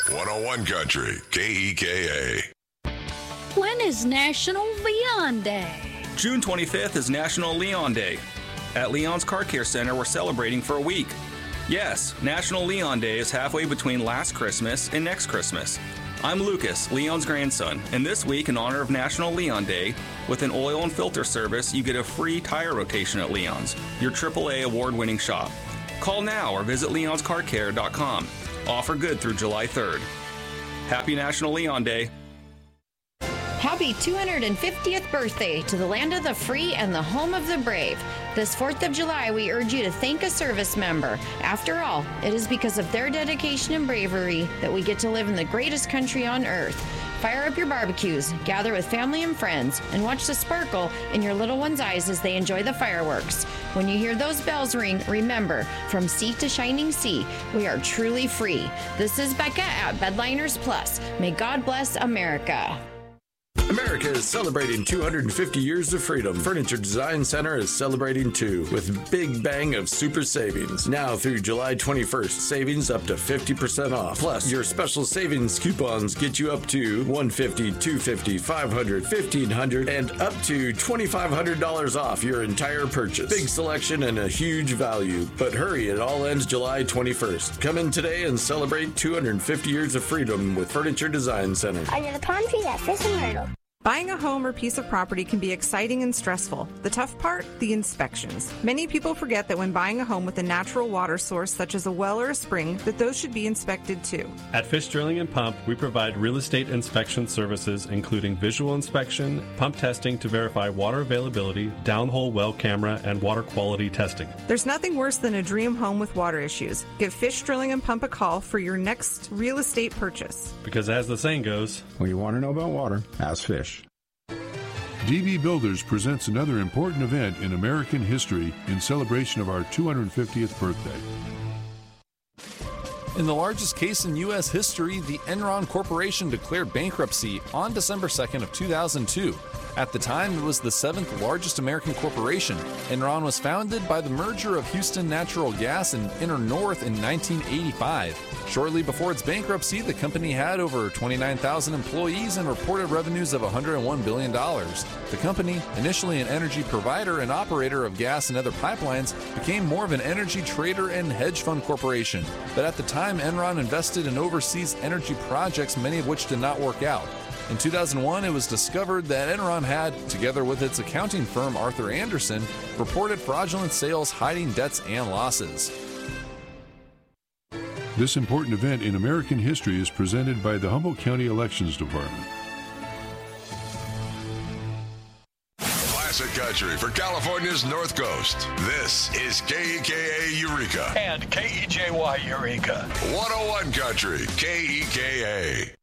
101 Country, KEKA. When is National Leon Day? June 25th is National Leon Day. At Leon's Car Care Center, we're celebrating for a week. Yes, National Leon Day is halfway between last Christmas and next Christmas. I'm Lucas, Leon's grandson, and this week, in honor of National Leon Day, with an oil and filter service, you get a free tire rotation at Leon's, your AAA award-winning shop. Call now or visit leonscarcare.com. Offer good through July 3rd. Happy National Leon Day. Happy 250th birthday to the land of the free and the home of the brave. This 4th of July, we urge you to thank a service member. After all, it is because of their dedication and bravery that we get to live in the greatest country on earth. Fire up your barbecues, gather with family and friends, and watch the sparkle in your little ones' eyes as they enjoy the fireworks. When you hear those bells ring, remember, from sea to shining sea, we are truly free. This is Becca at Bedliners Plus. May God bless America. America is celebrating 250 years of freedom. Furniture Design Center is celebrating too, with Big Bang of super savings. Now through July 21st, savings up to 50% off. Plus, your special savings coupons get you up to $150, $250, $500, $1,500, and up to $2,500 off your entire purchase. Big selection and a huge value. But hurry, it all ends July 21st. Come in today and celebrate 250 years of freedom with Furniture Design Center. Under the palm trees at Fish and Myrtle. Buying a home or piece of property can be exciting and stressful. The tough part? The inspections. Many people forget that when buying a home with a natural water source, such as a well or a spring, that those should be inspected too. At Fish Drilling and Pump, we provide real estate inspection services, including visual inspection, pump testing to verify water availability, downhole well camera, and water quality testing. There's nothing worse than a dream home with water issues. Give Fish Drilling and Pump a call for your next real estate purchase. Because as the saying goes, when you want to know about water, ask Fish. DB Builders presents another important event in American history in celebration of our 250th birthday. In the largest case in U.S. history, the Enron Corporation declared bankruptcy on December 2nd of 2002. At the time, it was the 7th largest American corporation. Enron was founded by the merger of Houston Natural Gas and InterNorth in 1985. Shortly before its bankruptcy, the company had over 29,000 employees and reported revenues of $101 billion. The company, initially an energy provider and operator of gas and other pipelines, became more of an energy trader and hedge fund corporation. But at the time, Enron invested in overseas energy projects, many of which did not work out. In 2001, it was discovered that Enron had, together with its accounting firm Arthur Andersen, reported fraudulent sales hiding debts and losses. This important event in American history is presented by the Humboldt County Elections Department. Classic country for California's North Coast. This is KEKA Eureka. And KEJY Eureka. 101 Country, KEKA.